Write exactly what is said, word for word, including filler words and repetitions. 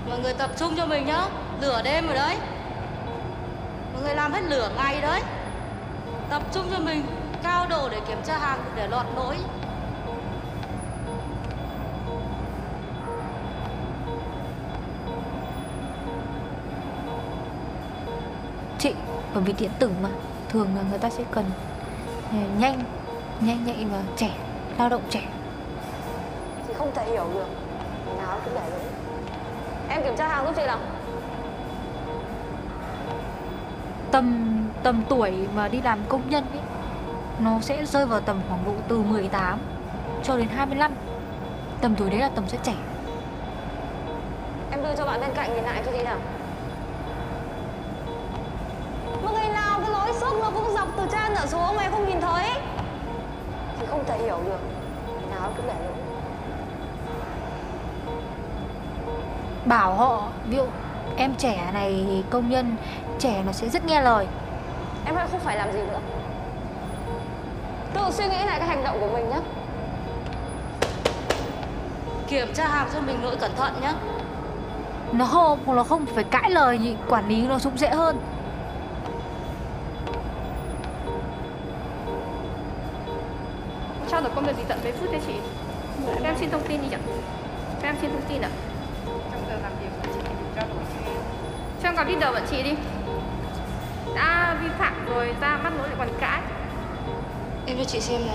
Mọi người tập trung cho mình nhá. Lửa đêm rồi đấy. Mọi người làm hết lửa ngày đấy. Tập trung cho mình, cao độ để kiểm tra hàng để lọt lỗi. Chị, bởi vì điện tử mà thường là người ta sẽ cần nhanh, nhanh nhạy và trẻ, lao động trẻ. Chị không thể hiểu được, ngày nào cũng để lỗi. Em kiểm tra hàng giúp chị nào. Tầm tầm tuổi mà đi làm công nhân ấy, nó sẽ rơi vào tầm khoảng độ từ mười tám cho đến hai mươi lăm. Tầm tuổi đấy là tầm sẽ trẻ. Em đưa cho bạn bên cạnh nhìn lại cho chị nào. Mà ngày nào cái lối xước nó cũng dọc từ trên trở xuống mà em không nhìn thấy. Chị không thể hiểu được, ngày nào cũng để lỗi. Bảo họ, ví dụ em trẻ này thì công nhân trẻ nó sẽ rất nghe lời. Em không phải làm gì nữa. Tự suy nghĩ lại cái hành động của mình nhé. Kiểm tra hàng cho mình lỗi cẩn thận nhá. Nó không, nó không phải cãi lời thì quản lý nó cũng dễ hơn. Trao đổi công việc gì tận mấy phút đấy chị? Các em xin thông tin đi nhỉ? Các em xin thông tin ạ? Trong giờ làm việc của chị thì trao đổi cho em. Cho em gặp leader bọn chị đi. Đã vi phạm rồi ra bắt lỗi lại còn cãi. Em cho chị xem này.